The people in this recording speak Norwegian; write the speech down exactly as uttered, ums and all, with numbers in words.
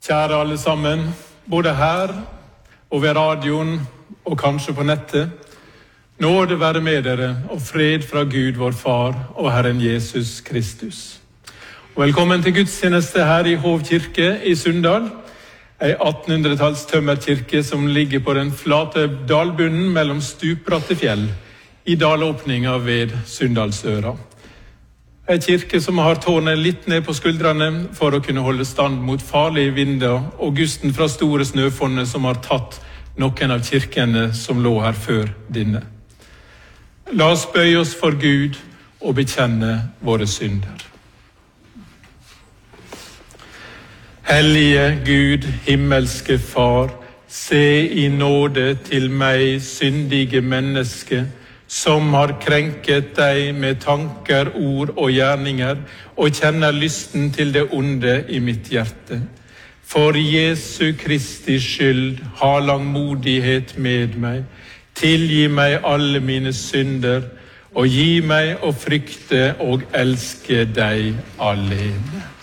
Kjære alle sammen, både her og ved radioen og kanskje på nettet. Nåde være med dere og fred fra Gud vår Far og Herren Jesus Kristus. Og velkommen til gudstjeneste her i Hov kirke i Sunndal, en attenhundretalls tømmerkirke som ligger på den flate dalbunnen mellom stupbratte fjell i dalåpninga ved Sunndalsøra. En kirke som har tårnet litt ned på skuldrene for å kunne holde stand mot farlige vinder og gusten fra store snøfonnet som har tatt noen av kirkene som lå her før denne. La oss bøye oss for Gud og bekjenne våre synder. Hellige Gud, himmelske Far, se i nåde til meg, syndige menneske, som har krenket deg med tanker, ord og gjerninger, og kjenner lysten til det onde i mitt hjerte. For Jesu Kristi skyld, ha langmodighet med meg, tilgi meg alle mine synder, og gi meg å frykte og elske deg alene.